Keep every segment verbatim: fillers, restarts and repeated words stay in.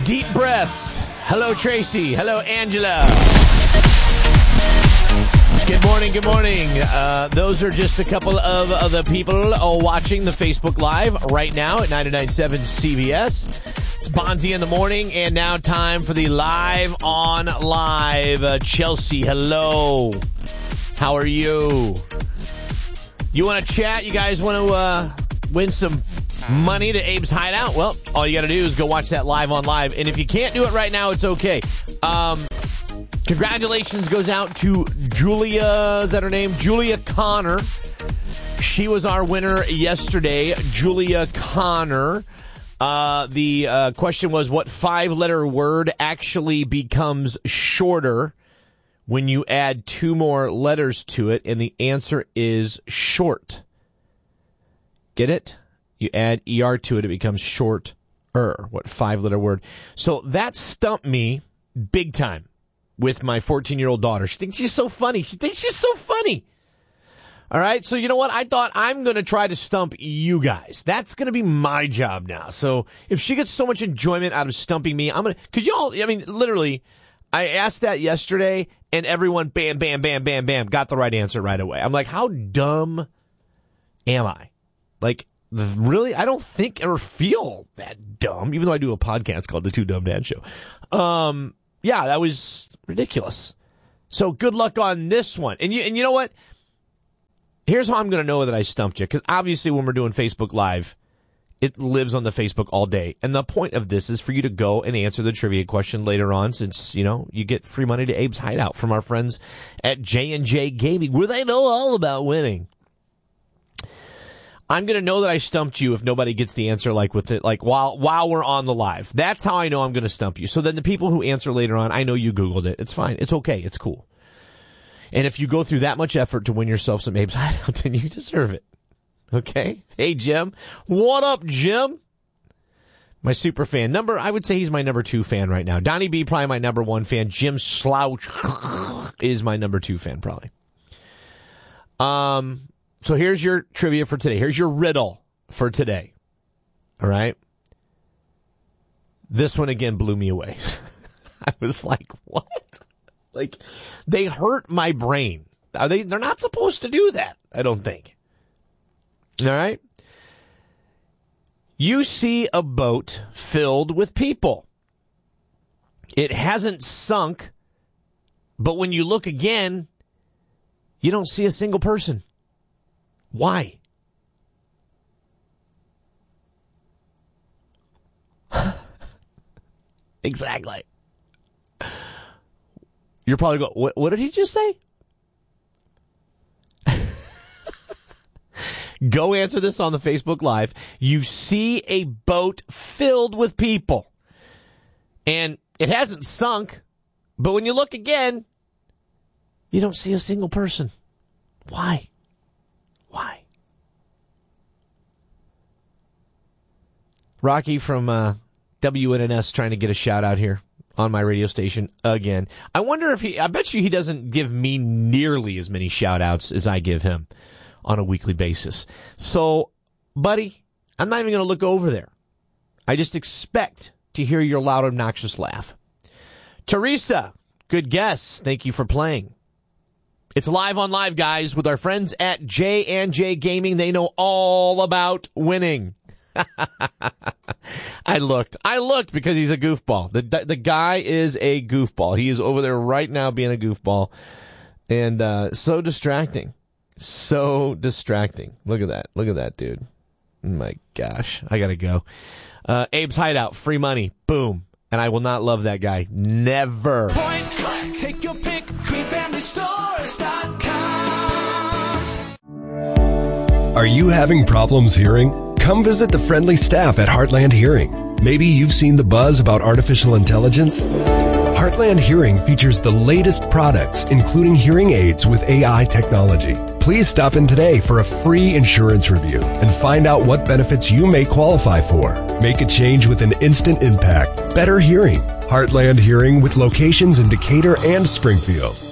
Deep breath. Hello, Tracy. Hello, Angela. Good morning, good morning. Uh, those are just a couple of, of the people uh, watching the Facebook Live right now at ninety-nine point seven C B S. It's Bonzi in the morning, and now time for the Live on Live. Uh, Chelsea, hello. How are you? You want to chat? You guys want to uh, win some money to Abe's Hideout? Well, all you got to do is go watch that Live on Live. And if you can't do it right now, it's okay. Um... Congratulations goes out to Julia, is that her name? Julia Connor. She was our winner yesterday, Julia Connor. Uh, the uh, question was, what five-letter word actually becomes shorter when you add two more letters to it? And the answer is short. Get it? You add E R to it, it becomes short-er. What five-letter word? So that stumped me big time with my fourteen-year-old daughter. She thinks she's so funny. She thinks she's so funny. All right, so you know what? I thought I'm going to try to stump you guys. That's going to be my job now. So if she gets so much enjoyment out of stumping me, I'm going to, because y'all, I mean, literally, I asked that yesterday, and everyone, bam, bam, bam, bam, bam, got the right answer right away. I'm like, how dumb am I? Like, really? I don't think or feel that dumb, even though I do a podcast called The Two Dumb Dad Show. Um... Yeah, that was ridiculous. So good luck on this one. And you and you know what? Here's how I'm going to know that I stumped you. Because obviously when we're doing Facebook Live, it lives on the Facebook all day. And the point of this is for you to go and answer the trivia question later on, since, you know, you get free money to Abe's Hideout from our friends at J and J Gaming, where they know all about winning. I'm going to know that I stumped you if nobody gets the answer like with it, like while while we're on the live. That's how I know I'm going to stump you. So then the people who answer later on, I know you Googled it. It's fine. It's okay. It's cool. And if you go through that much effort to win yourself some Abe's Hideout, then you deserve it. Okay? Hey, Jim. What up, Jim? My super fan. Number, I would say he's my number two fan right now. Donnie B, probably my number one fan. Jim Slouch is my number two fan, probably. Um... So here's your trivia for today. Here's your riddle for today. All right? This one, again, blew me away. I was like, what? Like, they hurt my brain. Are they, they're not supposed to do that, I don't think. All right? You see a boat filled with people. It hasn't sunk, but when you look again, you don't see a single person. Why? Exactly. You're probably going, what, what did he just say? Go answer this on the Facebook Live. You see a boat filled with people. And it hasn't sunk, but when you look again, you don't see a single person. Why? Why? Rocky from uh, W N N S trying to get a shout out here on my radio station again. I wonder if he, I bet you he doesn't give me nearly as many shout outs as I give him on a weekly basis. So, buddy, I'm not even going to look over there. I just expect to hear your loud, obnoxious laugh. Teresa, good guess. Thank you for playing. It's Live on Live, guys, with our friends at J and J Gaming. They know all about winning. I looked. I looked because he's a goofball. The the guy is a goofball. He is over there right now being a goofball. And uh, so distracting. So distracting. Look at that. Look at that, dude. My gosh. I got to go. Uh, Abe's Hideout. Free money. Boom. And I will not love that guy. Never. Point blank. Take your pick. Queen Family Stores dot com. Are you having problems hearing? Come visit the friendly staff at Heartland Hearing. Maybe you've seen the buzz about artificial intelligence. Heartland Hearing features the latest products, including hearing aids with A I technology. Please stop in today for a free insurance review and find out what benefits you may qualify for. Make a change with an instant impact. Better hearing. Heartland Hearing with locations in Decatur and Springfield.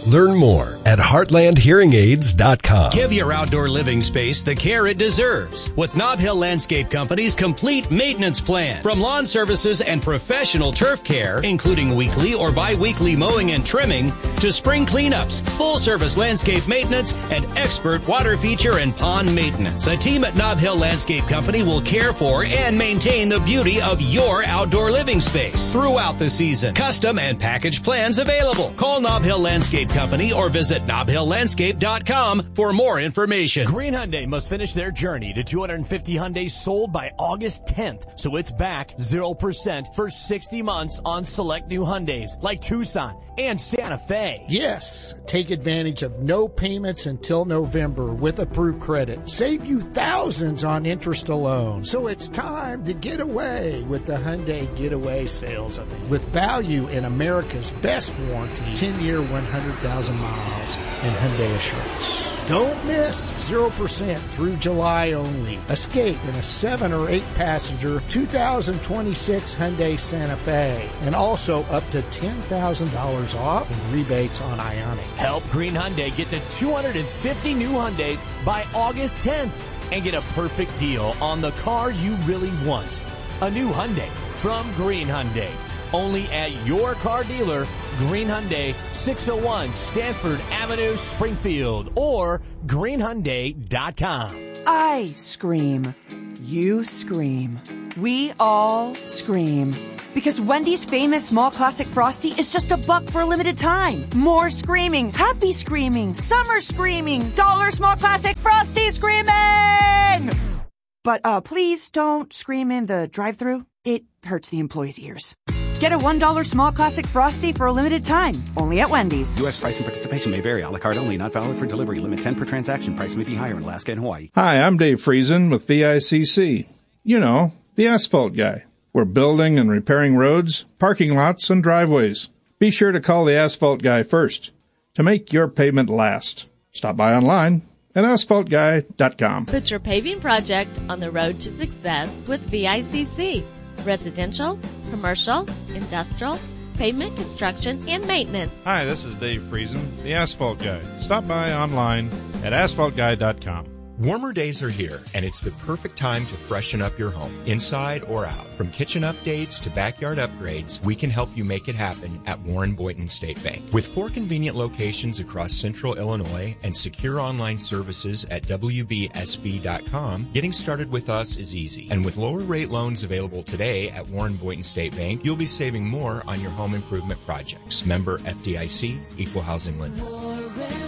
Learn more at heartland hearing aids dot com. Give your outdoor living space the care it deserves with Nob Hill Landscape Company's complete maintenance plan. From lawn services and professional turf care, including weekly or bi-weekly mowing and trimming, to spring cleanups, full-service landscape maintenance, and expert water feature and pond maintenance. The team at Nob Hill Landscape Company will care for and maintain the beauty of your outdoor living space throughout the season. Custom and package plans available. Call Nob Hill Landscape Company or visit nob hill landscape dot com for more information. Green Hyundai must finish their journey to two hundred fifty Hyundais sold by August tenth, so it's back zero percent for sixty months on select new Hyundais like Tucson and Santa Fe. Yes, take advantage of no payments until November with approved credit. Save you thousands on interest alone. So it's time to get away with the Hyundai Getaway Sales Event. With value in America's best warranty, ten-year, one hundred thousand miles, and Hyundai Assurance. Don't miss zero percent through July only. Escape in a seven or eight passenger two thousand twenty-six Hyundai Santa Fe. And also up to ten thousand dollars off in rebates on Ioniq. Help Green Hyundai get to two hundred fifty new Hyundais by August tenth and get a perfect deal on the car you really want. A new Hyundai from Green Hyundai. Only at your car dealer, Green Hyundai, six oh one Stanford Avenue, Springfield, or green hyundai dot com. I scream. You scream. We all scream. Because Wendy's famous small classic Frosty is just a buck for a limited time. More screaming, happy screaming, summer screaming, dollar small classic Frosty screaming! But uh, please don't scream in the drive-thru. It hurts the employees' ears. Get a one dollar small classic Frosty for a limited time. Only at Wendy's. U S price and participation may vary. A la carte only. Not valid for delivery. Limit ten per transaction. Price may be higher in Alaska and Hawaii. Hi, I'm Dave Friesen with V I C C. You know, the asphalt guy. We're building and repairing roads, parking lots, and driveways. Be sure to call the asphalt guy first to make your pavement last. Stop by online at asphalt guy dot com. Put your paving project on the road to success with V I C C. Residential, commercial, industrial, pavement construction, and maintenance. Hi, this is Dave Friesen, the Asphalt Guy. Stop by online at asphalt guy dot com. Warmer days are here, and it's the perfect time to freshen up your home, inside or out. From kitchen updates to backyard upgrades, we can help you make it happen at Warren Boynton State Bank. With four convenient locations across central Illinois and secure online services at w b s b dot com, getting started with us is easy. And with lower rate loans available today at Warren Boynton State Bank, you'll be saving more on your home improvement projects. Member F D I C, Equal Housing Lender. Warren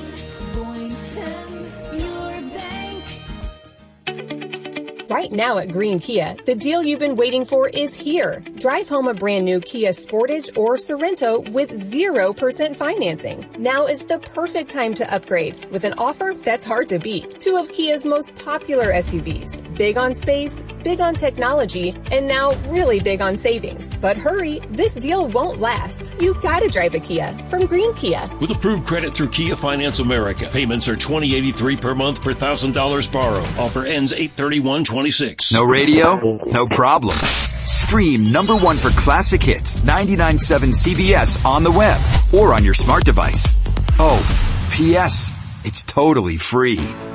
Boynton, your bank. Right now at Green Kia, the deal you've been waiting for is here. Drive home a brand new Kia Sportage or Sorento with zero percent financing. Now is the perfect time to upgrade with an offer that's hard to beat. Two of Kia's most popular S U Vs. Big on space, big on technology, and now really big on savings. But hurry, this deal won't last. You gotta drive a Kia from Green Kia. With approved credit through Kia Finance America, payments are twenty dollars and eighty-three cents per month per one thousand dollars borrowed. Offer ends eight thirty-one twenty-six. No radio? No problem. Stream number one for classic hits, ninety-nine point seven C B S on the web or on your smart device. Oh, P S. It's totally free.